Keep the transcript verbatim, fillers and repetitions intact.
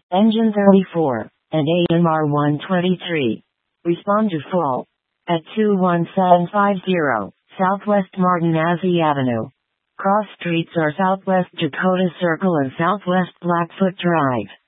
Engine thirty-four, and A M R one twenty-three. Respond to fall. At two one seven five zero, Southwest Martin Mazzie Avenue. Cross streets are Southwest Dakota Circle and Southwest Blackfoot Drive.